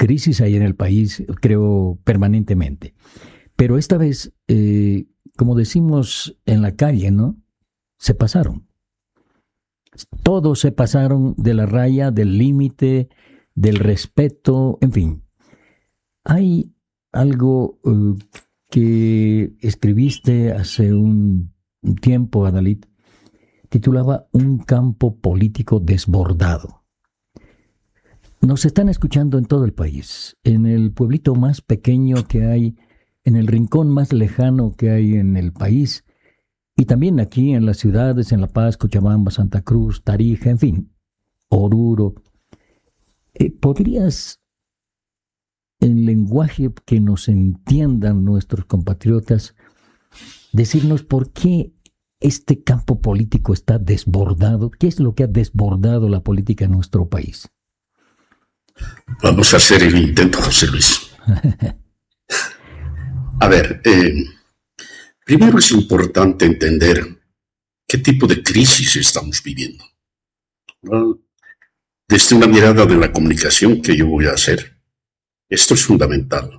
crisis hay en el país, creo, permanentemente. Pero esta vez, como decimos en la calle, ¿no? Se pasaron. Todos se pasaron de la raya, del límite, del respeto, en fin. Hay algo que escribiste hace un tiempo, Adalit, titulaba Un campo político desbordado. Nos están escuchando en todo el país, en el pueblito más pequeño que hay, en el rincón más lejano que hay en el país, y también aquí en las ciudades, en La Paz, Cochabamba, Santa Cruz, Tarija, en fin, Oruro. ¿Podrías, en lenguaje que nos entiendan nuestros compatriotas, decirnos por qué este campo político está desbordado? ¿Qué es lo que ha desbordado la política en nuestro país? Vamos a hacer el intento, José Luis. A ver, primero es importante entender qué tipo de crisis estamos viviendo, ¿no? Desde una mirada de la comunicación que yo voy a hacer, esto es fundamental.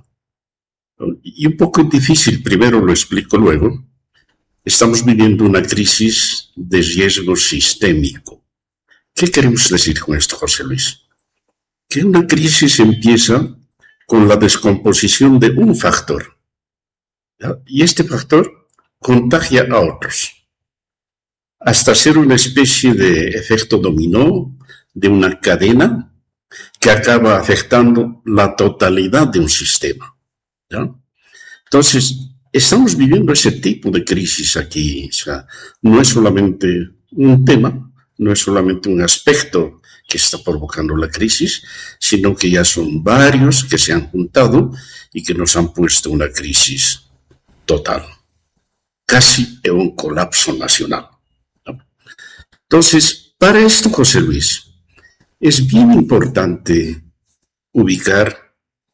Y un poco difícil, primero lo explico luego. Estamos viviendo una crisis de riesgo sistémico. ¿Qué queremos decir con esto, José Luis? Que una crisis empieza con la descomposición de un factor, ¿ya? Y este factor contagia a otros, hasta ser una especie de efecto dominó, de una cadena que acaba afectando la totalidad de un sistema, ¿ya? Entonces, estamos viviendo ese tipo de crisis aquí. O sea, no es solamente un tema, no es solamente un aspecto que está provocando la crisis, sino que ya son varios que se han juntado y que nos han puesto una crisis total, casi en un colapso nacional, ¿no? Entonces, para esto, José Luis, es bien importante ubicar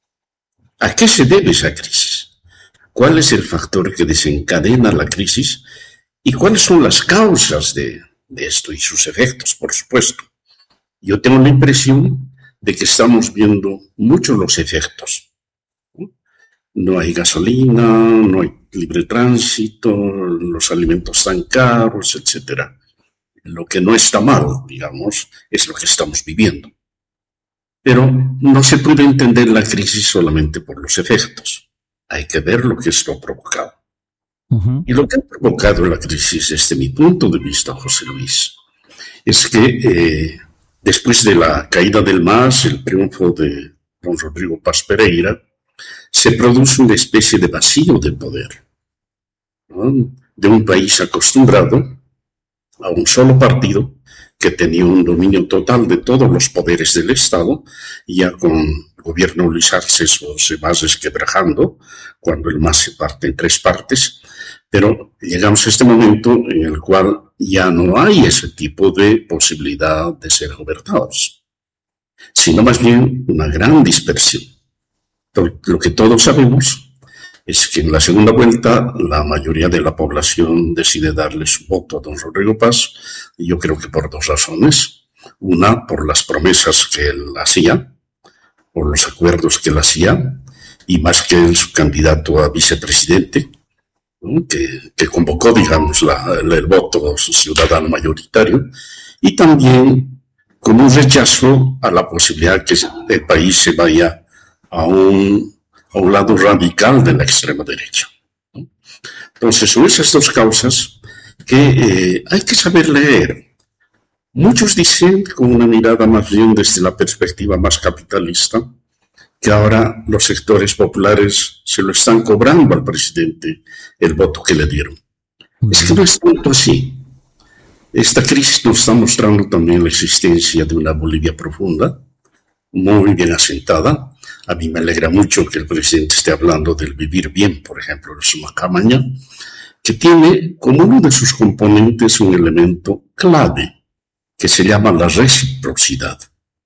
a qué se debe esa crisis, cuál es el factor que desencadena la crisis y cuáles son las causas de esto y sus efectos, por supuesto. Yo tengo la impresión de que estamos viendo mucho los efectos. No hay gasolina, no hay libre tránsito, los alimentos están caros, etc. Lo que no está mal, digamos, es lo que estamos viviendo. Pero no se puede entender la crisis solamente por los efectos. Hay que ver lo que esto ha provocado. Uh-huh. Y lo que ha provocado la crisis, desde mi punto de vista, José Luis, es que después de la caída del MAS, el triunfo de don Rodrigo Paz Pereira, se produce una especie de vacío de poder, ¿no? De un país acostumbrado a un solo partido que tenía un dominio total de todos los poderes del Estado, y ya con el gobierno Luis Arce eso se va resquebrajando cuando el MAS se parte en tres partes, pero llegamos a este momento en el cual ya no hay ese tipo de posibilidad de ser gobernados, sino más bien una gran dispersión. Lo que todos sabemos es que en la segunda vuelta la mayoría de la población decide darle su voto a don Rodrigo Paz, y yo creo que por dos razones. Una, por las promesas que él hacía, por los acuerdos que él hacía, y más que él, su candidato a vicepresidente, ¿no? que convocó, digamos, el voto ciudadano mayoritario, y también como un rechazo a la posibilidad que el país se vaya a un lado radical de la extrema derecha, ¿no? Entonces, son esas dos causas que hay que saber leer. Muchos dicen, con una mirada más bien desde la perspectiva más capitalista, que ahora los sectores populares se lo están cobrando al presidente el voto que le dieron. Es que no es tanto así. Esta crisis nos está mostrando también la existencia de una Bolivia profunda, muy bien asentada. A mí me alegra mucho que el presidente esté hablando del vivir bien, por ejemplo, de Sumacamaña, que tiene como uno de sus componentes un elemento clave que se llama la reciprocidad,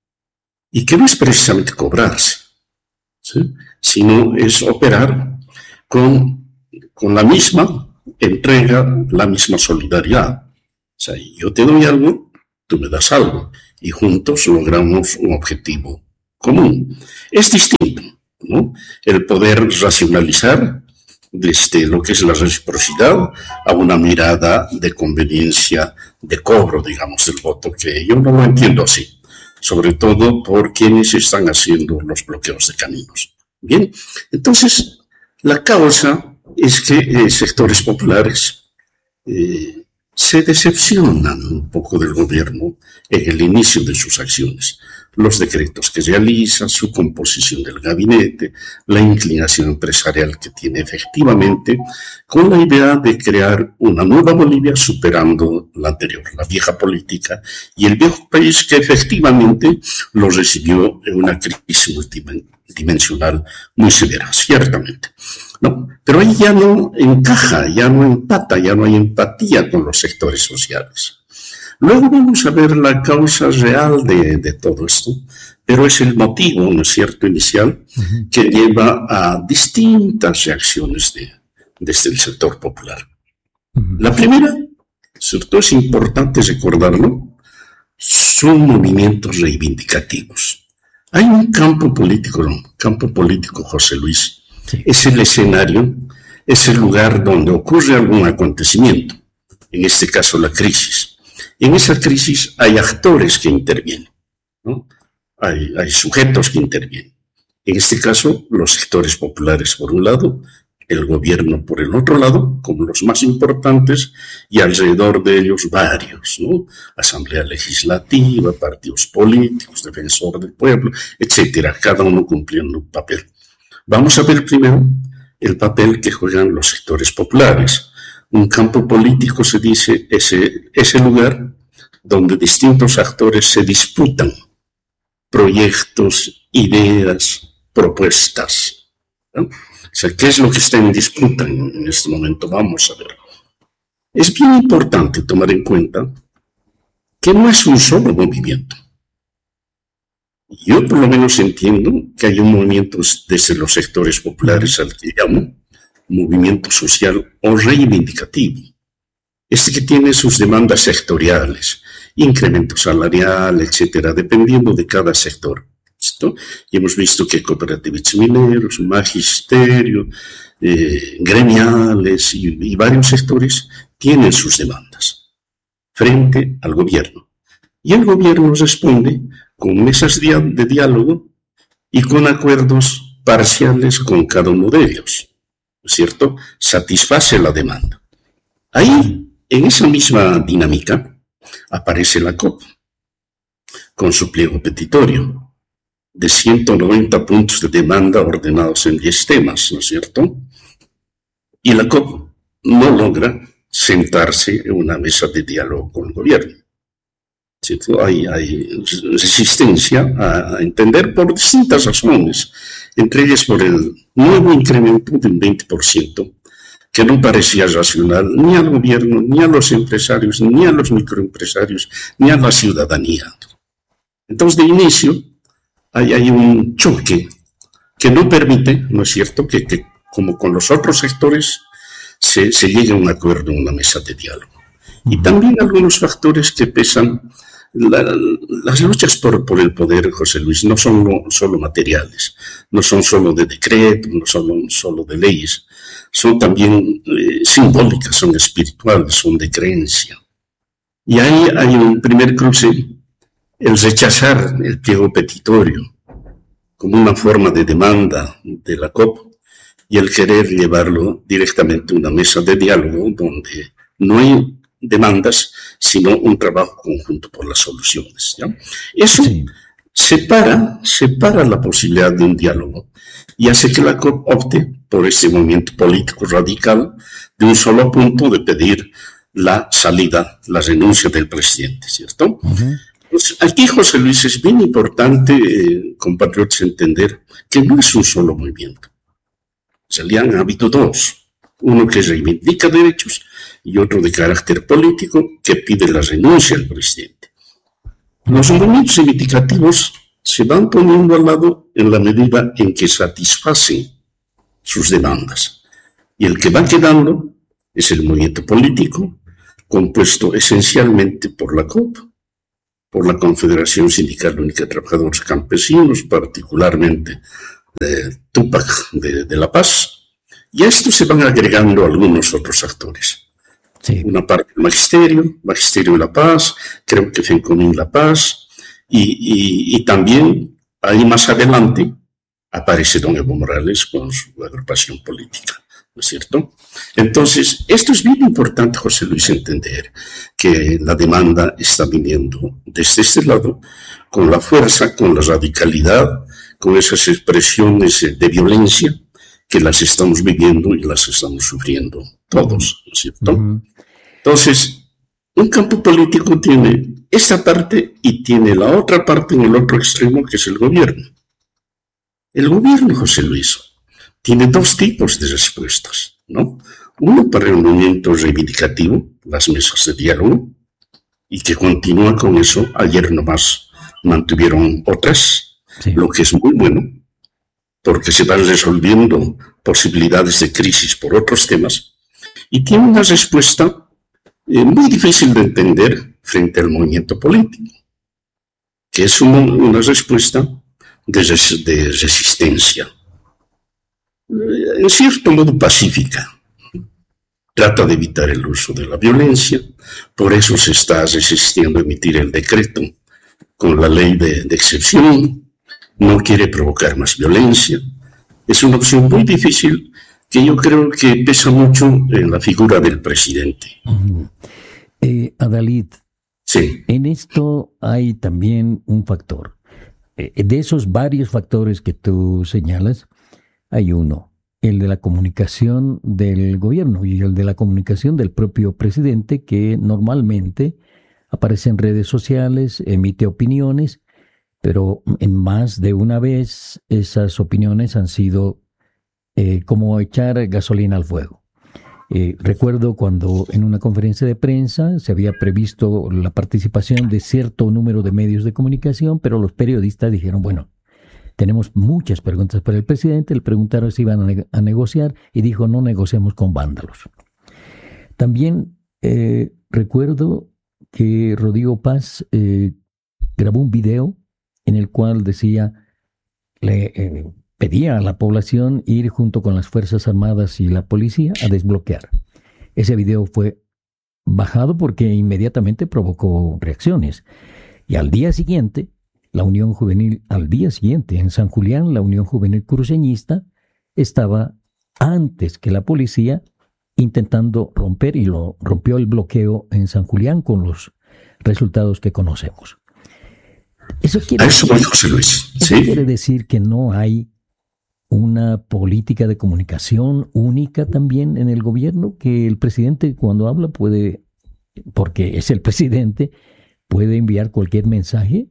y que no es precisamente cobrarse, ¿sí?, sino es operar con la misma entrega, la misma solidaridad. O sea, yo te doy algo, tú me das algo, y juntos logramos un objetivo común. Es distinto, ¿no? El poder racionalizar desde lo que es la reciprocidad a una mirada de conveniencia, de cobro, digamos, del voto, que yo no lo entiendo así, sobre todo por quienes están haciendo los bloqueos de caminos. Bien, entonces, la causa es que sectores populares se decepcionan un poco del gobierno en el inicio de sus acciones. Los decretos que realiza, su composición del gabinete, la inclinación empresarial que tiene efectivamente, con la idea de crear una nueva Bolivia superando la anterior, la vieja política y el viejo país que efectivamente lo recibió en una crisis multidimensional muy severa, ciertamente. ¿No? Pero ahí ya no encaja, ya no empata, ya no hay empatía con los sectores sociales. Luego vamos a ver la causa real de todo esto, pero es el motivo, ¿no es cierto?, inicial, que lleva a distintas reacciones desde el sector popular. La primera, ¿cierto?, es importante recordarlo, son movimientos reivindicativos. Hay un campo político, José Luis, sí. Es el escenario, es el lugar donde ocurre algún acontecimiento, en este caso la crisis. En esa crisis hay actores que intervienen, ¿no? Hay sujetos que intervienen. En este caso, los sectores populares por un lado, el gobierno por el otro lado, como los más importantes, y alrededor de ellos varios, ¿no? Asamblea Legislativa, partidos políticos, defensor del pueblo, etcétera, cada uno cumpliendo un papel. Vamos a ver primero el papel que juegan los sectores populares. Un campo político, se dice, ese lugar donde distintos actores se disputan proyectos, ideas, propuestas, ¿no? O sea, ¿qué es lo que está en disputa en este momento? Vamos a ver. Es bien importante tomar en cuenta que no es un solo movimiento. Yo por lo menos entiendo que hay un movimiento desde los sectores populares al que llamo movimiento social o reivindicativo. Este que tiene sus demandas sectoriales, incremento salarial, etcétera, dependiendo de cada sector. ¿Listo? Y hemos visto que cooperativistas mineros, magisterio, gremiales y varios sectores tienen sus demandas frente al gobierno. Y el gobierno responde con mesas de diálogo y con acuerdos parciales con cada uno de ellos. ¿Cierto? Satisface la demanda. Ahí, en esa misma dinámica, aparece la COP, con su pliego petitorio, de 190 puntos de demanda ordenados en 10 temas, ¿no es cierto? Y la COP no logra sentarse en una mesa de diálogo con el gobierno. ¿Cierto? Hay resistencia a entender por distintas razones, entre ellas por el nuevo incremento de un 20%, que no parecía racional ni al gobierno, ni a los empresarios, ni a los microempresarios, ni a la ciudadanía. Entonces, de inicio, hay un choque que no permite, ¿no es cierto?, que como con los otros sectores, se llegue a un acuerdo en una mesa de diálogo. Y también algunos factores que pesan. Las luchas por el poder, José Luis, no son solo materiales, no son solo de decreto, no son solo de leyes, son también simbólicas, son espirituales, son de creencia. Y ahí hay un primer cruce, el rechazar el pliego petitorio como una forma de demanda de la COP y el querer llevarlo directamente a una mesa de diálogo donde no hay demandas, sino un trabajo conjunto por las soluciones, ¿ya? Eso sí. separa la posibilidad de un diálogo y hace que la COP opte por ese movimiento político radical de un solo punto de pedir la salida, la renuncia del presidente, ¿cierto? Pues aquí, José Luis, es bien importante, compatriotas, entender que no es un solo movimiento. Han habido dos, uno que reivindica derechos y otro de carácter político que pide la renuncia al presidente. Los movimientos reivindicativos se van poniendo al lado en la medida en que satisfacen sus demandas. Y el que va quedando es el movimiento político, compuesto esencialmente por la COP por la Confederación Sindical Única de Trabajadores Campesinos, particularmente Tupac de La Paz, y a esto se van agregando algunos otros actores. Sí. Una parte del Magisterio de La Paz, creo que FENCOMIN La Paz, y también ahí más adelante aparece don Evo Morales con su agrupación política, ¿no es cierto? Entonces, esto es bien importante, José Luis, entender que la demanda está viniendo desde este lado, con la fuerza, con la radicalidad, con esas expresiones de violencia que las estamos viviendo y las estamos sufriendo todos, ¿no es cierto? Uh-huh. Entonces, un campo político tiene esta parte y tiene la otra parte en el otro extremo, que es el gobierno. El gobierno, José Luis, tiene dos tipos de respuestas, ¿no? Uno para el movimiento reivindicativo, las mesas de diálogo, y que continúa con eso. Ayer nomás mantuvieron otras, sí, lo que es muy bueno, porque se van resolviendo posibilidades de crisis por otros temas, y tiene una respuesta muy difícil de entender frente al movimiento político, que es una respuesta de resistencia, en cierto modo pacífica. Trata de evitar el uso de la violencia, por eso se está resistiendo a emitir el decreto con la ley de excepción, no quiere provocar más violencia. Es una opción muy difícil que yo creo que pesa mucho en la figura del presidente. Adalid, sí, en esto hay también un factor. De esos varios factores que tú señalas, hay uno, el de la comunicación del gobierno y el de la comunicación del propio presidente, que normalmente aparece en redes sociales, emite opiniones, pero en más de una vez esas opiniones han sido como echar gasolina al fuego. Recuerdo cuando en una conferencia de prensa se había previsto la participación de cierto número de medios de comunicación, pero los periodistas dijeron, bueno, tenemos muchas preguntas para el presidente, le preguntaron si iban a negociar y dijo, no negociamos con vándalos. También recuerdo que Rodrigo Paz grabó un video en el cual decía, pedía a la población ir junto con las Fuerzas Armadas y la policía a desbloquear. Ese video fue bajado porque inmediatamente provocó reacciones. Y al día siguiente, en San Julián, la Unión Juvenil Cruceñista estaba antes que la policía intentando romper, y lo rompió el bloqueo en San Julián con los resultados que conocemos. Eso quiere decir que no hay una política de comunicación única también en el gobierno, que el presidente cuando habla puede, porque es el presidente, puede enviar cualquier mensaje.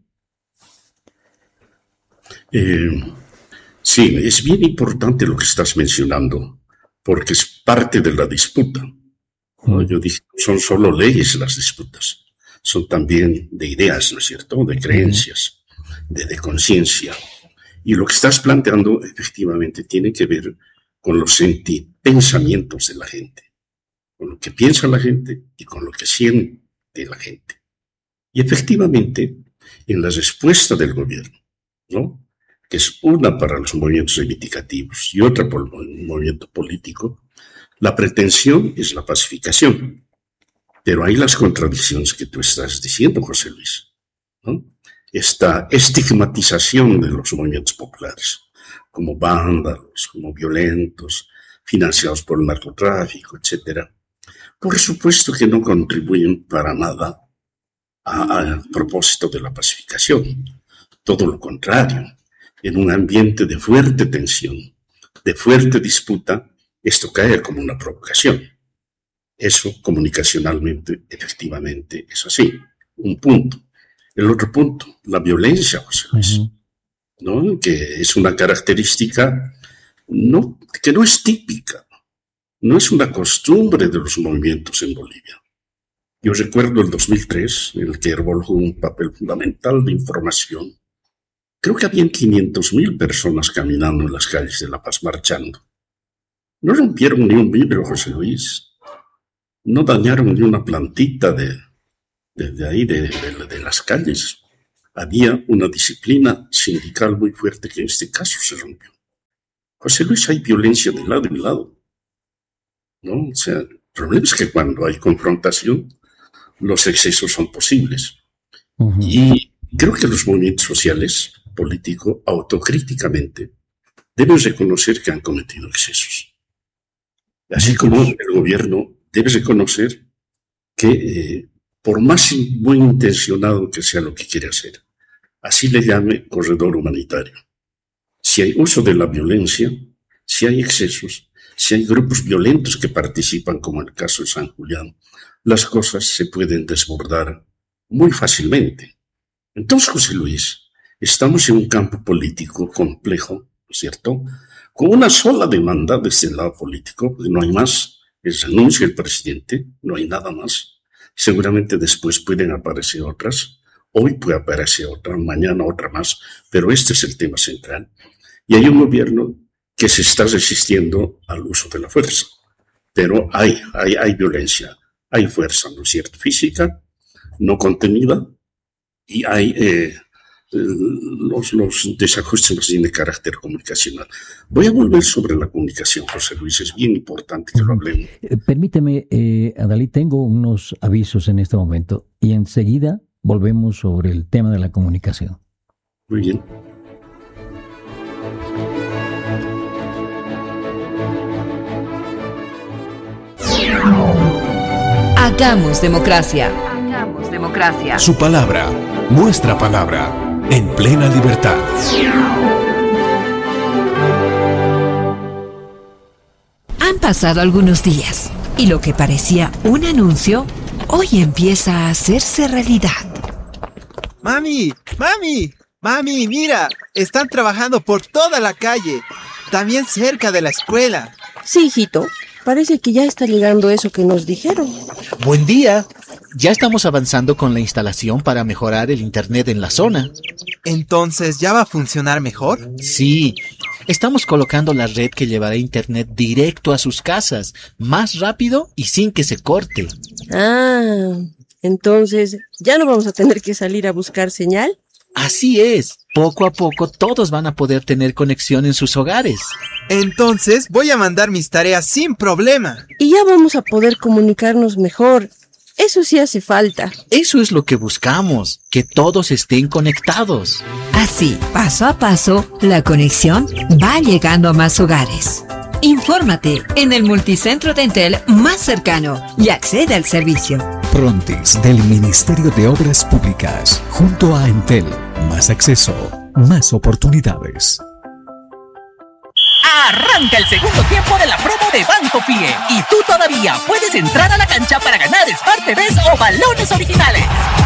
Sí, es bien importante lo que estás mencionando, porque es parte de la disputa, ¿no? Yo dije, no son solo leyes las disputas, son también de ideas, ¿no es cierto?, de creencias, de conciencia. Y lo que estás planteando efectivamente tiene que ver con los pensamientos de la gente, con lo que piensa la gente y con lo que siente la gente. Y efectivamente, en la respuesta del gobierno, ¿no?, que es una para los movimientos reivindicativos y otra por el movimiento político, la pretensión es la pacificación. Pero hay las contradicciones que tú estás diciendo, José Luis, ¿no? Esta estigmatización de los movimientos populares como vándalos, como violentos, financiados por el narcotráfico, etc. Por supuesto que no contribuyen para nada al propósito de la pacificación. Todo lo contrario. En un ambiente de fuerte tensión, de fuerte disputa, esto cae como una provocación. Eso comunicacionalmente, efectivamente, es así. Un punto. El otro punto, la violencia, José Luis, ¿no?, que es una característica que no es típica, no es una costumbre de los movimientos en Bolivia. Yo recuerdo el 2003, en el que Herbol jugó un papel fundamental de información. Creo que habían 500.000 personas caminando en las calles de La Paz, marchando. No rompieron ni un vidrio, José Luis. No dañaron ni una plantita de de las calles. Había una disciplina sindical muy fuerte que en este caso se rompió. José Luis, hay violencia de lado y lado, ¿no? O sea, el problema es que cuando hay confrontación, los excesos son posibles. Uh-huh. Y creo que los movimientos sociales, políticos, autocríticamente, deben reconocer que han cometido excesos. Así como el gobierno debe reconocer que por más buen intencionado que sea lo que quiere hacer, así le llame corredor humanitario, si hay uso de la violencia, si hay excesos, si hay grupos violentos que participan, como el caso de San Julián, las cosas se pueden desbordar muy fácilmente. Entonces, José Luis, estamos en un campo político complejo, ¿no es cierto?, con una sola demanda desde el lado político, porque no hay más, es renuncia el presidente, no hay nada más. Seguramente después pueden aparecer otras, hoy puede aparecer otra, mañana otra más, pero este es el tema central. Y hay un gobierno que se está resistiendo al uso de la fuerza, pero hay violencia, hay fuerza, ¿no es cierto?, física, no contenida, y hay los desajustes más bien de carácter comunicacional. Voy a volver sobre la comunicación, José Luis, es bien importante que lo hablemos. Permíteme, Adalí, tengo unos avisos en este momento y enseguida volvemos sobre el tema de la comunicación. Muy bien. Hagamos democracia. Hagamos democracia. Su palabra, nuestra palabra. En plena libertad. Han pasado algunos días y lo que parecía un anuncio hoy empieza a hacerse realidad. ¡Mami! ¡Mami! ¡Mami, mira! Están trabajando por toda la calle, también cerca de la escuela. Sí, hijito. Parece que ya está llegando eso que nos dijeron. Buen día. Ya estamos avanzando con la instalación para mejorar el internet en la zona. ¿Entonces ya va a funcionar mejor? Sí. Estamos colocando la red que llevará internet directo a sus casas, más rápido y sin que se corte. Ah, entonces, ¿ya no vamos a tener que salir a buscar señal? Así es. Poco a poco todos van a poder tener conexión en sus hogares. Entonces voy a mandar mis tareas sin problema. Y ya vamos a poder comunicarnos mejor. Eso sí hace falta. Eso es lo que buscamos, que todos estén conectados. Así, paso a paso, la conexión va llegando a más hogares. Infórmate en el multicentro de Entel más cercano y accede al servicio. Prontis del Ministerio de Obras Públicas, junto a Entel. Más acceso, más oportunidades. Arranca el segundo tiempo de la promo de Banco Pie y tú todavía puedes entrar a la cancha para ganar Smart TVs o balones originales.